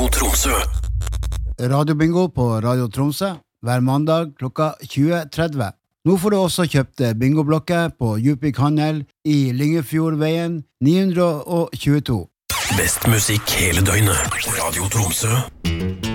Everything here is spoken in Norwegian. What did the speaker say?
Radio Tromsø. Radiobingo på Radio Tromsø hver mandag klokka 20.30. Nå får du også kjøpt bingoblokker på Djupvik Handel i Lyngefjordveien 922. Best musikk hele døgnet. Radio Tromsø.